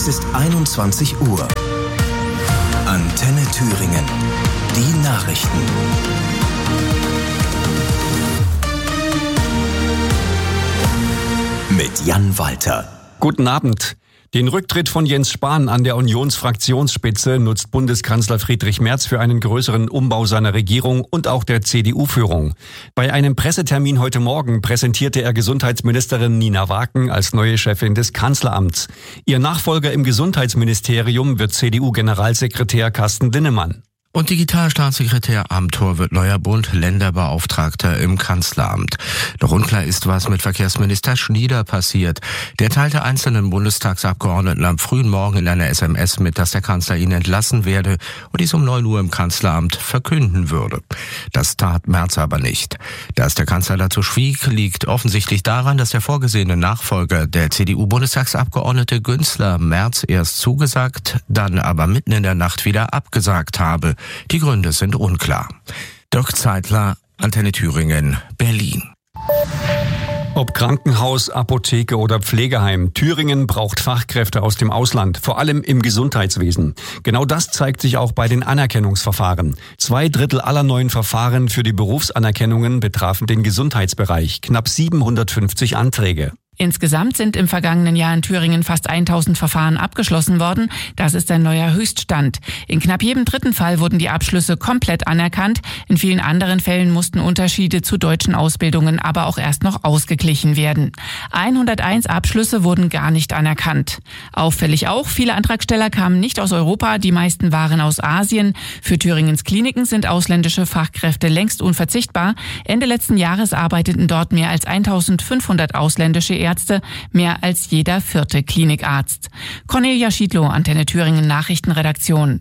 Es ist 21 Uhr. Antenne Thüringen. Die Nachrichten. Mit Jan Walter. Guten Abend. Den Rücktritt von Jens Spahn an der Unionsfraktionsspitze nutzt Bundeskanzler Friedrich Merz für einen größeren Umbau seiner Regierung und auch der CDU-Führung. Bei einem Pressetermin heute Morgen präsentierte er Gesundheitsministerin Nina Waken als neue Chefin des Kanzleramts. Ihr Nachfolger im Gesundheitsministerium wird CDU-Generalsekretär Carsten Linnemann. Und Digitalstaatssekretär Amthor wird neuer Bund-Länder-Beauftragter im Kanzleramt. Noch unklar ist, was mit Verkehrsminister Schnieder passiert. Der teilte einzelnen Bundestagsabgeordneten am frühen Morgen in einer SMS mit, dass der Kanzler ihn entlassen werde und dies um 9 Uhr im Kanzleramt verkünden würde. Das tat Merz aber nicht. Dass der Kanzler dazu schwieg, liegt offensichtlich daran, dass der vorgesehene Nachfolger, der CDU-Bundestagsabgeordnete Günzler, Merz erst zugesagt, dann aber mitten in der Nacht wieder abgesagt habe. Die Gründe sind unklar. Dirk Zeitler, Antenne Thüringen, Berlin. Ob Krankenhaus, Apotheke oder Pflegeheim, Thüringen braucht Fachkräfte aus dem Ausland, vor allem im Gesundheitswesen. Genau das zeigt sich auch bei den Anerkennungsverfahren. 2/3 aller neuen Verfahren für die Berufsanerkennungen betrafen den Gesundheitsbereich. Knapp 750 Anträge. Insgesamt sind im vergangenen Jahr in Thüringen fast 1000 Verfahren abgeschlossen worden. Das ist ein neuer Höchststand. In knapp jedem dritten Fall wurden die Abschlüsse komplett anerkannt. In vielen anderen Fällen mussten Unterschiede zu deutschen Ausbildungen aber auch erst noch ausgeglichen werden. 101 Abschlüsse wurden gar nicht anerkannt. Auffällig auch, viele Antragsteller kamen nicht aus Europa, die meisten waren aus Asien. Für Thüringens Kliniken sind ausländische Fachkräfte längst unverzichtbar. Ende letzten Jahres arbeiteten dort mehr als 1500 ausländische Ärzte, mehr als jeder 4. Klinikarzt. Cornelia Schiedlow, Antenne Thüringen Nachrichtenredaktion.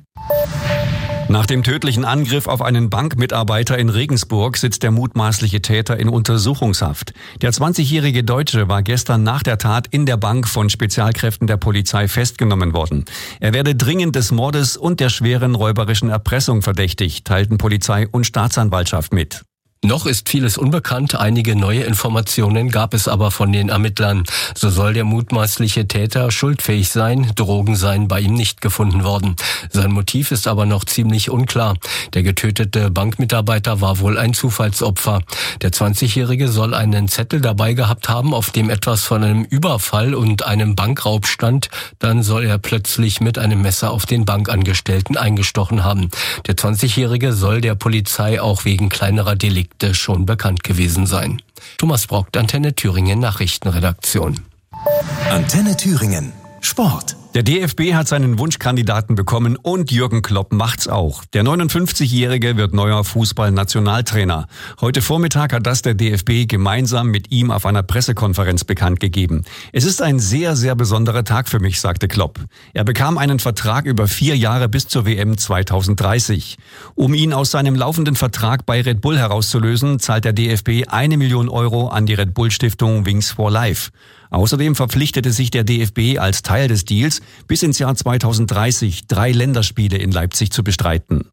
Nach dem tödlichen Angriff auf einen Bankmitarbeiter in Regensburg sitzt der mutmaßliche Täter in Untersuchungshaft. Der 20-jährige Deutsche war gestern nach der Tat in der Bank von Spezialkräften der Polizei festgenommen worden. Er werde dringend des Mordes und der schweren räuberischen Erpressung verdächtigt, teilten Polizei und Staatsanwaltschaft mit. Noch ist vieles unbekannt, einige neue Informationen gab es aber von den Ermittlern. So soll der mutmaßliche Täter schuldfähig sein, Drogen seien bei ihm nicht gefunden worden. Sein Motiv ist aber noch ziemlich unklar. Der getötete Bankmitarbeiter war wohl ein Zufallsopfer. Der 20-Jährige soll einen Zettel dabei gehabt haben, auf dem etwas von einem Überfall und einem Bankraub stand. Dann soll er plötzlich mit einem Messer auf den Bankangestellten eingestochen haben. Der 20-Jährige soll der Polizei auch wegen kleinerer Delikte schon bekannt gewesen sein. Thomas Brockt, Antenne Thüringen Nachrichtenredaktion. Antenne Thüringen. Sport. Der DFB hat seinen Wunschkandidaten bekommen und Jürgen Klopp macht's auch. Der 59-Jährige wird neuer Fußballnationaltrainer. Heute Vormittag hat das der DFB gemeinsam mit ihm auf einer Pressekonferenz bekannt gegeben. Es ist ein sehr, sehr besonderer Tag für mich, sagte Klopp. Er bekam einen Vertrag über 4 Jahre bis zur WM 2030. Um ihn aus seinem laufenden Vertrag bei Red Bull herauszulösen, zahlt der DFB 1 Million Euro an die Red Bull Stiftung Wings for Life. Außerdem verpflichtete sich der DFB als Teil des Deals, bis ins Jahr 2030 3 Länderspiele in Leipzig zu bestreiten.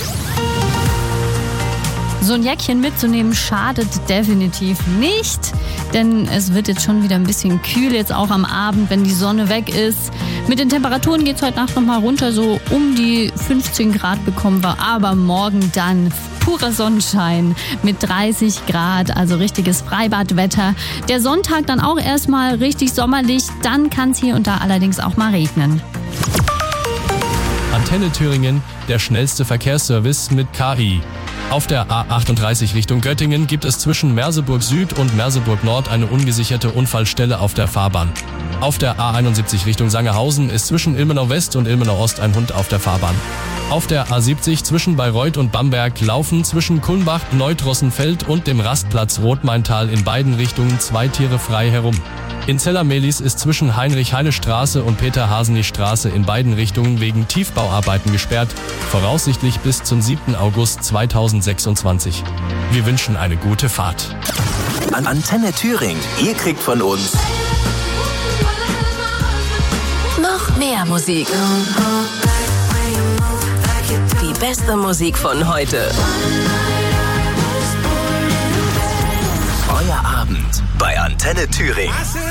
So ein Jäckchen mitzunehmen schadet definitiv nicht, denn es wird jetzt schon wieder ein bisschen kühl, jetzt auch am Abend, wenn die Sonne weg ist. Mit den Temperaturen geht es heute Nacht nochmal runter, so um die 15 Grad bekommen wir, aber morgen dann purer Sonnenschein mit 30 Grad, also richtiges Freibadwetter. Der Sonntag dann auch erstmal richtig sommerlich, dann kann es hier und da allerdings auch mal regnen. Antenne Thüringen, der schnellste Verkehrsservice mit KI. Auf der A38 Richtung Göttingen gibt es zwischen Merseburg Süd und Merseburg Nord eine ungesicherte Unfallstelle auf der Fahrbahn. Auf der A71 Richtung Sangerhausen ist zwischen Ilmenau West und Ilmenau Ost ein Hund auf der Fahrbahn. Auf der A70 zwischen Bayreuth und Bamberg laufen zwischen Kulmbach, Neutrossenfeld und dem Rastplatz Rotmaintal in beiden Richtungen 2 Tiere frei herum. In Zellermehlis ist zwischen Heinrich-Heine-Straße und Peter-Haseny-Straße in beiden Richtungen wegen Tiefbauarbeiten gesperrt, voraussichtlich bis zum 7. August 2026. Wir wünschen eine gute Fahrt. Antenne Thüringen, ihr kriegt von uns noch mehr Musik. Die beste Musik von heute. Euer Abend bei Antenne Thüringen.